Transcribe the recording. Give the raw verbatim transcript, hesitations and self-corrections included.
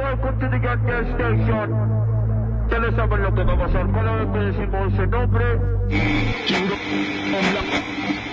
welcome to the Get Gas Station. Ya le saben lo que va a pasar cada vez que decimos ese nombre.